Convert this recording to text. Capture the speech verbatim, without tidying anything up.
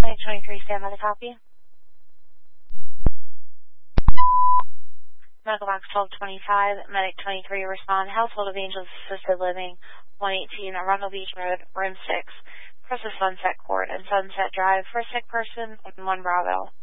Medic twenty-three, stand by the copy. Medical box twelve twenty-five, Medic twenty-three, respond. Household of Angels Assisted Living, one eighteen Arundel Beach Road, room six. Across the Sunset Court and Sunset Drive for a sick person, one Bravo.